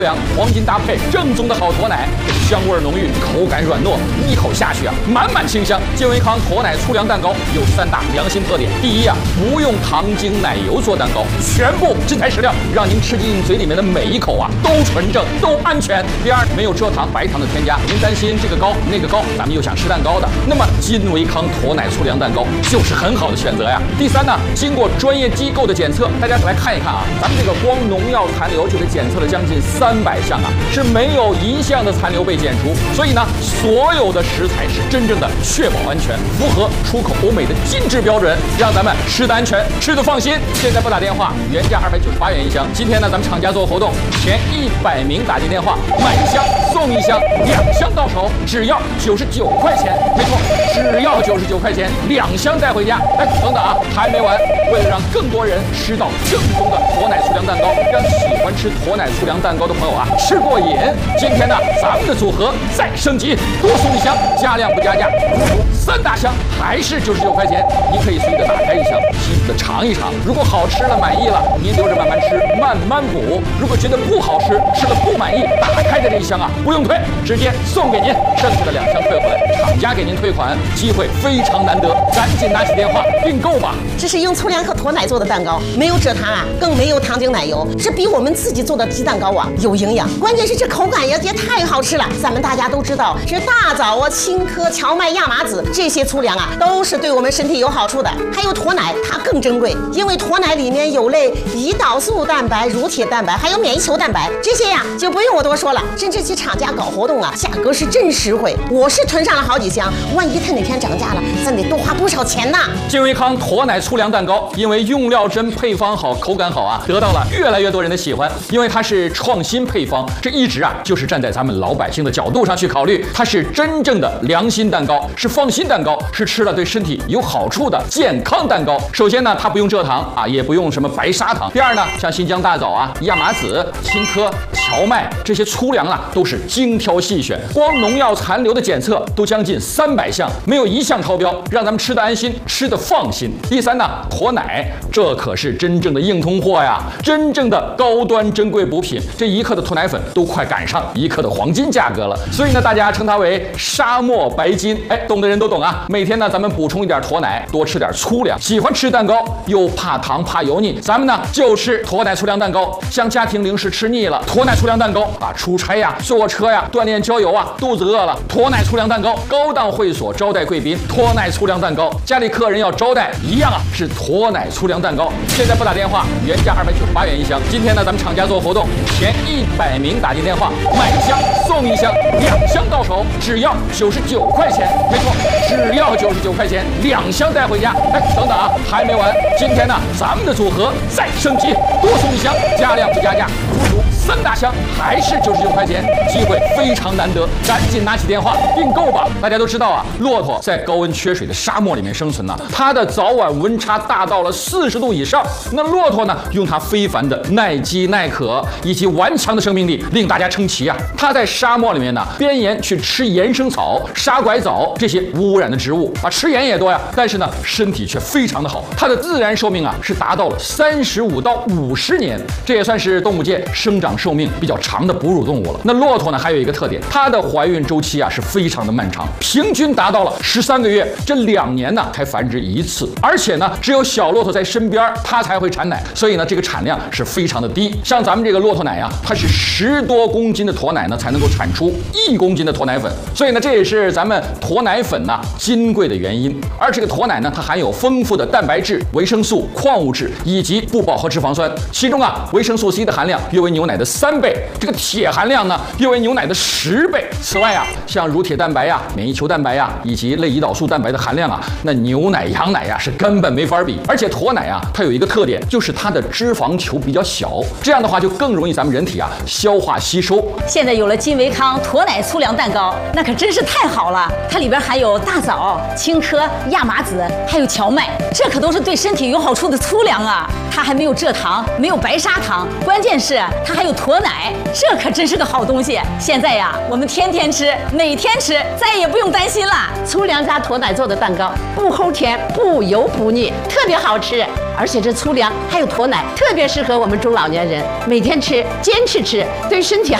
黄金搭配，正宗的好驼奶，香味浓郁，口感软糯，一口下去啊，满满清香。健维康驼奶粗粮蛋糕有3大良心特点：第一啊，不用糖精奶油做蛋糕，全部真材实料，让您吃进嘴里面的每一口啊都纯正，都安全。第二，没有蔗糖、白糖的添加，您担心这个高那个高，咱们又想吃蛋糕的，那么金维康驼奶粗粮蛋糕就是很好的选择呀。第三呢，经过专业机构的检测，大家来看一看啊，咱们这个光农药残留就得检测了将近300项啊，是没有一项的残留被检出，所以呢，所有的食材是真正的确保安全，符合出口欧美的精致标准，让咱们吃得安全，吃得放心。现在拨打电话，原价298元一箱，今天呢，咱们厂家做活动，前100名打进电话，买1箱送1箱，2箱到手只要99块钱，没错，只要99块钱，2箱带回家。哎，等等啊，还没完，为了让更多人吃到正宗的驼奶粗粮蛋糕，让喜欢吃驼奶粗粮蛋糕的朋友啊吃过瘾。今天呢，咱们的组合再升级，多送1箱，加量不加价，3大箱还是99块钱。你可以随意的打开1箱，细细的尝一尝。如果好吃了满意了，您留着慢慢吃，慢慢补。如果觉得不好吃，吃了不满意，打开的这1箱啊不用退，直接送给您，剩下的2箱退回来，厂家给您退款，机会非常难得，赶紧拿起电话订购吧。 这是用粗粮和驼奶做的蛋糕，没有蔗糖啊，更没有糖精奶油，是比我们自己做的鸡蛋糕啊有营养。关键是这口感也太好吃了。咱们大家都知道，这大枣啊、青稞、荞麦、亚麻籽这些粗粮啊，都是对我们身体有好处的。还有驼奶，它更珍贵，因为驼奶里面有类胰岛素蛋白、乳铁蛋白，还有免疫球蛋白，这些呀就不用我多说了。甚至其厂家搞活动啊，价格是真实惠。我是囤上了好几箱，万一它哪天涨价了，咱得多花不少钱呢。 健维康驼奶粗粮蛋糕，因为用料真、配方好、口感好啊，得到了越来越多人的喜欢。因为它是创新配方，这一直啊就是站在咱们老百姓的角度上去考虑，它是真正的良心蛋糕，是放心蛋糕，是吃了对身体有好处的健康蛋糕。首先呢，它不用蔗糖啊，也不用什么白砂糖。第二呢，像新疆大枣啊、亚麻籽、青稞、荞麦这些粗粮啊，都是精挑细选，光农药残留的检测都将近300项，没有1项超标，让咱们吃得安心，吃得放心。第三呢，驼奶，这可是真正的硬通货呀，真正的高端珍贵补品，这1克的驼奶粉都快赶上1克的黄金价格了，所以呢，大家称它为沙漠白金。哎，懂的人都懂啊。每天呢，咱们补充一点驼奶，多吃点粗粮。喜欢吃蛋糕又怕糖怕油腻，咱们呢就吃驼奶粗粮蛋糕。像家庭零食吃腻了，驼奶粗粮蛋糕啊，出差呀、坐车呀、锻炼郊游啊，肚子饿了，驼奶粗粮蛋糕。高档会所招待贵宾，驼奶粗粮蛋糕。家里客人要招待一样啊，是驼奶粗粮蛋糕。现在拨打电话，原价298元一箱。今天呢，咱们厂家做活动，前100名打进电话，买1箱送1箱，2箱到手只要99块钱，没错，只要99块钱，2箱带回家。哎，等等啊，还没完，今天呢，咱们的组合再升级，多送1箱，加量不加价，足足3大箱还是99块钱，机会非常难得，赶紧拿起电话订购吧。大家都知道啊，骆驼在高温缺水的沙漠里面生存呢，它的早晚温差大到了40度以上。那骆驼呢，用它非凡的耐饥耐渴以及顽强的生命力，令大家称奇啊。它在沙漠里面呢，边沿去吃岩生草、沙拐枣这些无污染的植物啊，吃盐也多呀，但是呢，身体却非常的好。它的自然寿命啊，是达到了35到50年，这也算是动物界生长寿命比较长的哺乳动物了。那骆驼呢，还有一个特点，它的怀孕周期啊是非常的漫长，平均达到了13个月，这2年呢才繁殖1次，而且呢，只有小骆驼在身边，它才会产奶，所以呢，这个产量是非常的低。像咱们这个骆驼奶啊，它是10多公斤的驼奶呢，才能够产出1公斤的驼奶粉，所以呢，这也是咱们驼奶粉呢金贵的原因。而这个驼奶呢，它含有丰富的蛋白质、维生素、矿物质以及不饱和脂肪酸，其中啊，维生素 C 的含量约为牛奶的3倍，这个铁含量呢，约为牛奶的10倍。此外啊，像乳铁蛋白呀、免疫球蛋白呀以及类胰岛素蛋白的含量啊，那牛奶、羊奶呀是根本没法比。而且驼奶啊，它有一个特点，就是它的脂肪球比较小，这样的话就更容易咱们人体啊消化吸收。 现在有了金维康驼奶粗粮蛋糕，那可真是太好了。它里边含有大枣、青稞、亚麻籽，还有荞麦，这可都是对身体有好处的粗粮啊。它还没有蔗糖，没有白砂糖，关键是它还有有驼奶，这可真是个好东西。现在呀，我们天天吃，每天吃，再也不用担心了。 粗粮加驼奶做的蛋糕，不齁甜，不油不腻，特别好吃。而且这粗粮还有驼奶，特别适合我们中老年人每天吃，坚持吃，对身体